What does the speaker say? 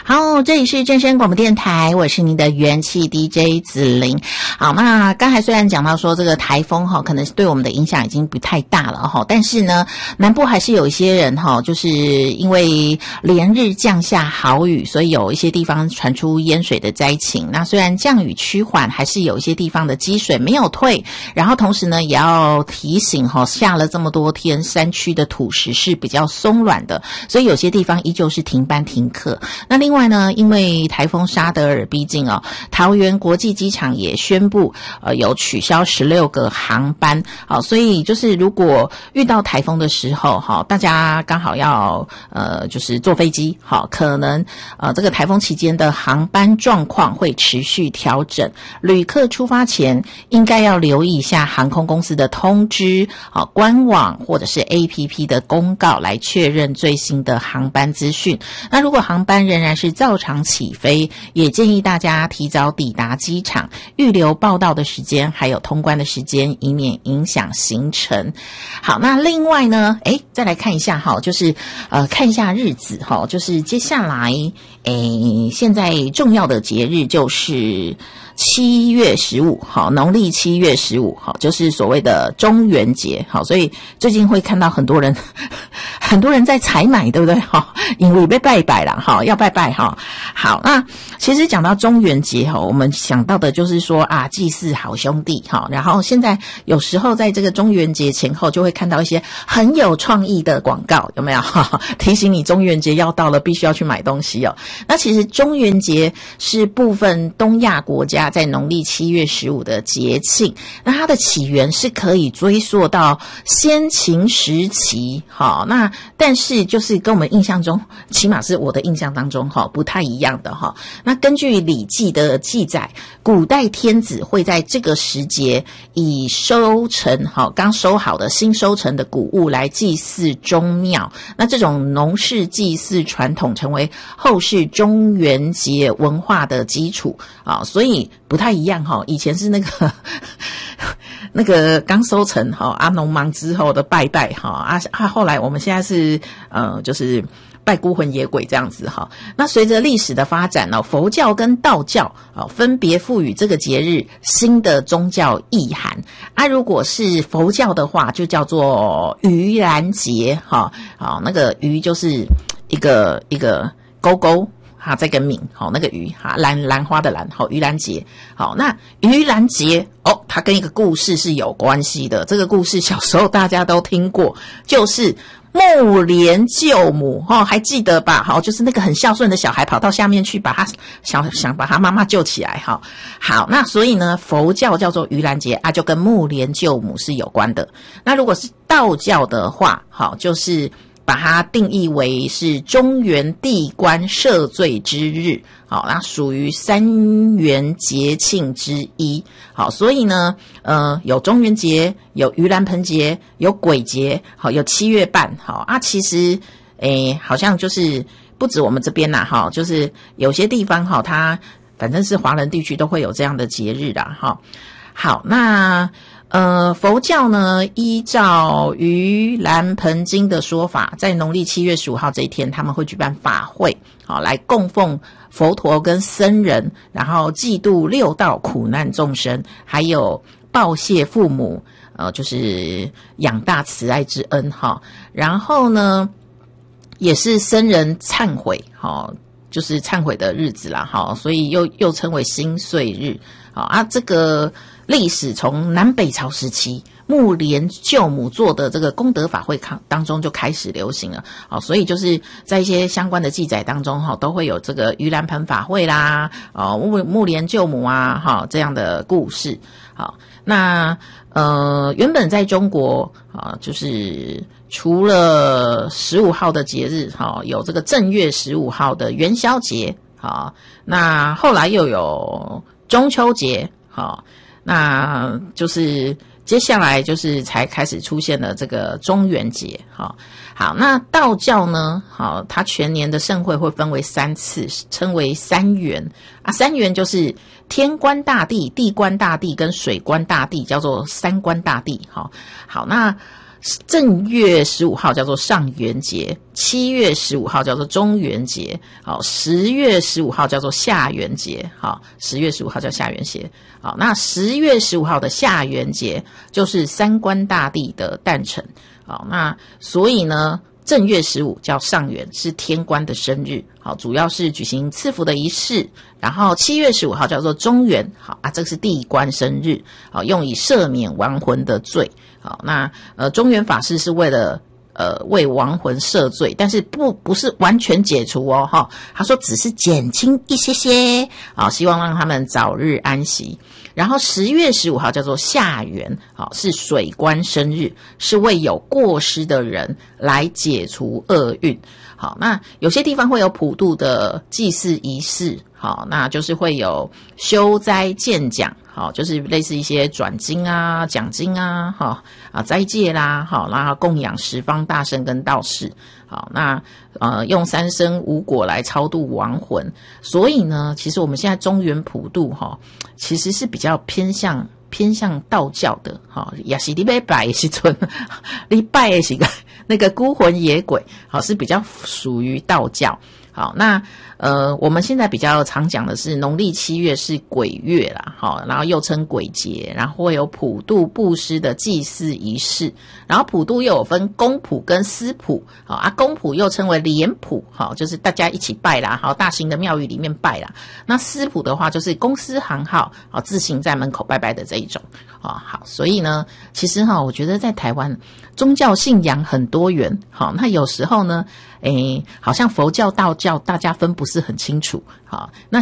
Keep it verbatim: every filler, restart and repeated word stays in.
好，这里是正声广播电台，我是您的元气 D J 子玲。好，那刚才虽然讲到说这个台风哈，可能对我们的影响已经不太大了哈，但是呢，南部还是有一些人哈，就是因为连日降下豪雨，所以有一些地方传出淹水的灾情。那虽然降雨趋缓，还是有一些地方的积水没有退，然后同时呢，也要提醒哈，下了这么多天，山区的土石是比较松软的，所以有些地方依旧是停班停课。那另外呢，因为台风沙德尔逼近哦，桃园国际机场也宣布呃有取消十六个航班，好，所以就是如果遇到台风的时候哈，大家刚好要呃就是坐飞机，好，可能呃这个台风期间的航班状况会持续调整，旅客出发前应该要留意一下航空公司的通知，好，官网或者是 A P P 的公告来确认最新的航班资讯。那如果航班仍然是照常起飞，也建议大家提早抵达机场，预留报到的时间还有通关的时间，以免影响行程。好，那另外呢，诶再来看一下哈，就是呃看一下日子哈，就是接下来诶现在重要的节日就是七月十五，好，农历七月十五，好，就是所谓的中元节，好，所以最近会看到很多人很多人在采买，对不对？哈，因为被拜拜啦，哈，要拜拜哈。好，那其实讲到中元节哈，我们想到的就是说啊，祭祀好兄弟哈。然后现在有时候在这个中元节前后，就会看到一些很有创意的广告，有没有？哈，提醒你中元节要到了，必须要去买东西哦。那其实中元节是部分东亚国家在农历七月十五的节庆，那它的起源是可以追溯到先秦时期，好，那但是就是跟我们印象中，起码是我的印象当中哈，不太一样的哈。那根据《礼记》的记载，古代天子会在这个时节以收成好刚收好的新收成的谷物来祭祀宗庙，那这种农事祭祀传统成为后世中元节文化的基础啊，所以不太一样哈。以前是那个那个刚收成哈，啊农忙之后的拜拜哈，啊啊后来我们现在是呃就是拜孤魂野鬼这样子哈。那随着历史的发展呢，佛教跟道教啊分别赋予这个节日新的宗教意涵啊。如果是佛教的话，就叫做盂兰节哈，好，那个盂就是一个一个勾勾。哈，这个闽，好，那个鱼，哈，兰兰花的兰，好，盂兰节，好，那盂兰节，哦，它跟一个故事是有关系的。这个故事小时候大家都听过，就是木莲救母，哈、哦，还记得吧？好，就是那个很孝顺的小孩跑到下面去，把他想想把他妈妈救起来，哈，好，那所以呢，佛教叫做盂兰节啊，就跟木莲救母是有关的。那如果是道教的话，好，就是把它定义为是中元地官赦罪之日，好，那属于三元节庆之一。好，所以呢，呃，有中元节，有盂兰盆节，有鬼节，好，有七月半，好啊。其实，诶，好像就是不止我们这边啦，哈，就是有些地方哈，它反正是华人地区都会有这样的节日啦，哈。好，那。呃，佛教呢，依照盂兰盆经的说法，在农历七月十五号这一天，他们会举办法会，好，来供奉佛陀跟僧人，然后祭度六道苦难众生，还有报谢父母，呃，就是养大慈爱之恩，哈。然后呢，也是僧人忏悔，哈，就是忏悔的日子啦，哈，所以又又称为新岁日，好啊，这个。历史从南北朝时期木莲救母做的这个功德法会当中就开始流行了，好，所以就是在一些相关的记载当中哈，都会有这个盂兰盆法会啦，哦木木莲救母啊，哈这样的故事。好，那呃原本在中国啊，就是除了十五号的节日哈，有这个正月十五号的元宵节，好，那后来又有中秋节，好。那就是接下来就是才开始出现了这个中元节，好，好，那道教呢，好，它全年的盛会会分为三次，称为三元啊，三元就是天官大帝、地官大帝跟水官大帝，叫做三官大帝，好，好，那正月十五号叫做上元节，七月十五号叫做中元节，好，十月十五号叫做下元节，好，十月十五号叫下元节，好，那十月十五号的下元节就是三官大帝的诞辰，好，那所以呢，正月十五叫上元，是天官的生日，好，主要是举行赐福的仪式。然后七月十五号叫做中元，好啊，这个是地官生日，好，用以赦免亡魂的罪，好，那呃中元法事是为了呃为亡魂赦罪，但是不不是完全解除哦，哈，他说只是减轻一些些，好，希望让他们早日安息。然后十月十五号叫做下元，好，是水官生日，是为有过失的人来解除厄运。好，那有些地方会有普渡的祭祀仪式，好，那就是会有修斋建讲，好，就是类似一些转经啊、讲经啊，哈啊斋戒啦，好，然后供养十方大圣跟道士，好，那呃用三生五果来超度亡魂。所以呢，其实我们现在中元普渡哈，其实是比较偏向偏向道教的，哈，也是你要拜的时阵，你拜的是个那个孤魂野鬼，好，是比较属于道教。好，那呃，我们现在比较常讲的是农历七月是鬼月啦，好，然后又称鬼节，然后会有普渡布施的祭祀仪式，然后普渡又有分公普跟私普，好啊，公普又称为联普，好，就是大家一起拜啦，好，大型的庙宇里面拜啦。那私普的话就是公司行号，好，自行在门口拜拜的这一种，啊，好，所以呢，其实哈，我觉得在台湾宗教信仰很多元，好，那有时候呢，诶，好像佛教、道教大家分不是很清楚，好，那